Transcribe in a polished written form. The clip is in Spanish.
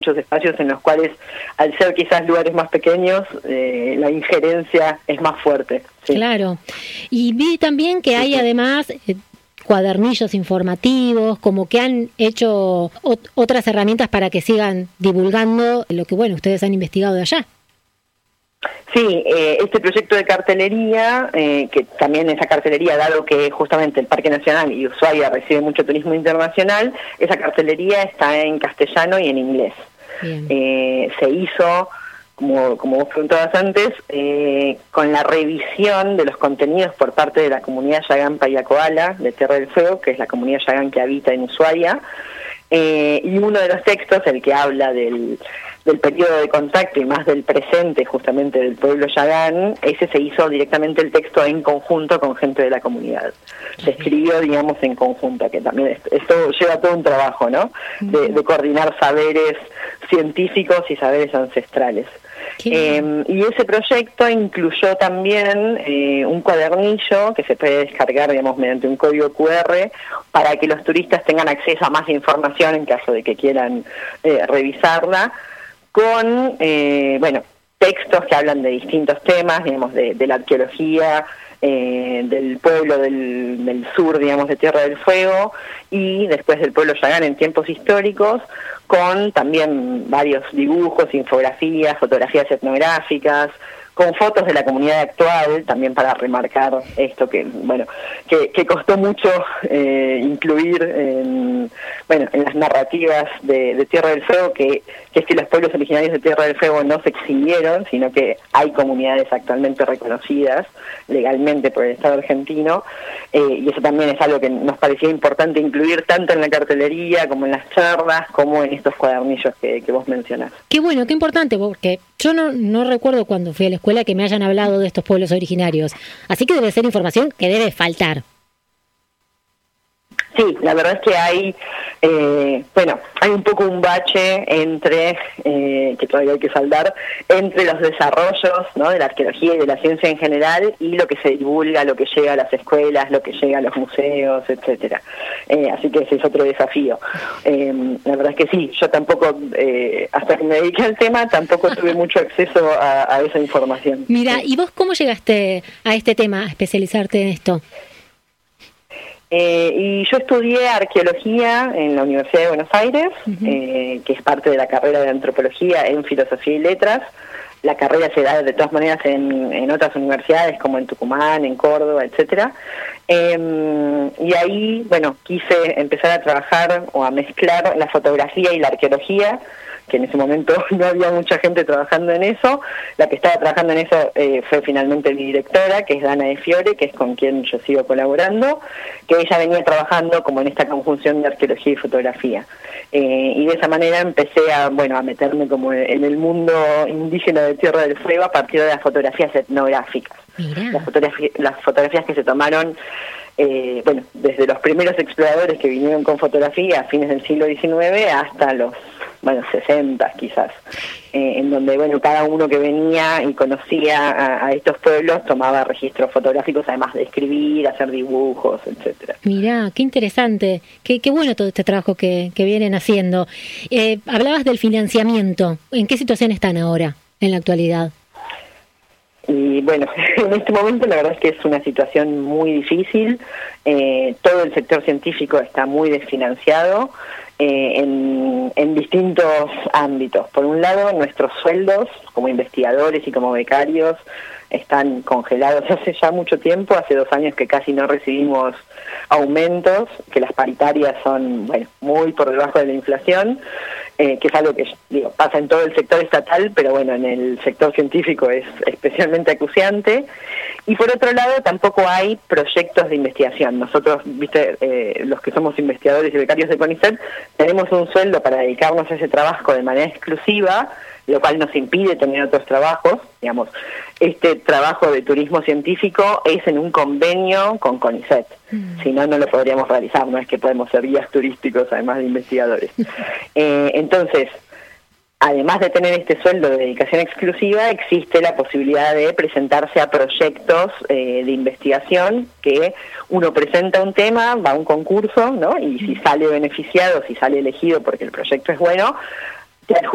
muchos espacios en los cuales, al ser quizás lugares más pequeños, la injerencia es más fuerte. Sí. Claro. Y vi también que hay además cuadernillos informativos, como que han hecho otras herramientas para que sigan divulgando lo que, bueno, ustedes han investigado de allá. Sí, este proyecto de cartelería, que también esa cartelería, dado que justamente el Parque Nacional y Ushuaia recibe mucho turismo internacional, esa cartelería está en castellano y en inglés. Se hizo, como vos preguntabas antes, con la revisión de los contenidos por parte de la comunidad Yagán Payacoala de Tierra del Fuego, que es la comunidad Yagán que habita en Ushuaia, y uno de los textos, el que habla del periodo de contacto y más del presente justamente del pueblo Yagán, ese se hizo directamente el texto en conjunto con gente de la comunidad. Se escribió, digamos, en conjunto, que también esto lleva todo un trabajo, ¿no? De coordinar saberes científicos y saberes ancestrales. Y ese proyecto incluyó también un cuadernillo que se puede descargar, digamos, mediante un código QR para que los turistas tengan acceso a más información en caso de que quieran revisarla, con, textos que hablan de distintos temas, digamos, de la arqueología, del pueblo del sur, digamos, de Tierra del Fuego, y después del pueblo Yagán en tiempos históricos, con también varios dibujos, infografías, fotografías etnográficas, con fotos de la comunidad actual, también para remarcar esto que costó mucho incluir en las narrativas de Tierra del Fuego, que es que los pueblos originarios de Tierra del Fuego no se extinguieron, sino que hay comunidades actualmente reconocidas legalmente por el Estado argentino, y eso también es algo que nos parecía importante incluir tanto en la cartelería como en las charlas, como en estos cuadernillos que vos mencionás. Qué bueno, qué importante, porque yo no recuerdo cuando fui a la escuela que me hayan hablado de estos pueblos originarios, así que debe ser información que debe faltar. Sí, la verdad es que hay un poco un bache entre, que todavía hay que saldar, entre los desarrollos, ¿no?, de la arqueología y de la ciencia en general y lo que se divulga, lo que llega a las escuelas, lo que llega a los museos, etcétera. Así que ese es otro desafío. La verdad es que sí, yo tampoco, hasta que me dediqué al tema, tampoco tuve mucho acceso a esa información. Mira, ¿y vos cómo llegaste a este tema, a especializarte en esto? Y yo estudié arqueología en la Universidad de Buenos Aires, que es parte de la carrera de antropología en filosofía y letras. La carrera se da de todas maneras en otras universidades como en Tucumán, en Córdoba, etcétera. Y ahí, quise empezar a trabajar o a mezclar la fotografía y la arqueología, que en ese momento no había mucha gente trabajando en eso. La que estaba trabajando en eso fue finalmente mi directora, que es Dana de Fiore, que es con quien yo sigo colaborando, que ella venía trabajando como en esta conjunción de arqueología y fotografía. Y de esa manera empecé a meterme como en el mundo indígena de Tierra del Fuego a partir de las fotografías etnográficas. Las fotografías que se tomaron desde los primeros exploradores que vinieron con fotografía a fines del siglo XIX hasta los 60 quizás, en donde cada uno que venía y conocía a estos pueblos tomaba registros fotográficos, además de escribir, hacer dibujos, etcétera. Mirá, qué interesante, qué bueno todo este trabajo que vienen haciendo. Hablabas del financiamiento, ¿en qué situación están ahora, en la actualidad? Y en este momento la verdad es que es una situación muy difícil. Todo el sector científico está muy desfinanciado en distintos ámbitos. Por un lado, nuestros sueldos como investigadores y como becarios están congelados hace ya mucho tiempo. Hace 2 años que casi no recibimos aumentos, que las paritarias son muy por debajo de la inflación, que es algo que pasa en todo el sector estatal, pero en el sector científico es especialmente acuciante. Y por otro lado, tampoco hay proyectos de investigación. Nosotros, los que somos investigadores y becarios de CONICET, tenemos un sueldo para dedicarnos a ese trabajo de manera exclusiva, lo cual nos impide tener otros trabajos. Digamos, este trabajo de turismo científico es en un convenio con CONICET. Si no, no lo podríamos realizar. No es que podemos ser guías turísticos además de investigadores. Entonces, además de tener este sueldo de dedicación exclusiva, existe la posibilidad de presentarse a proyectos de investigación, que uno presenta un tema, va a un concurso, ¿no? Y si sale beneficiado, si sale elegido porque el proyecto es bueno, te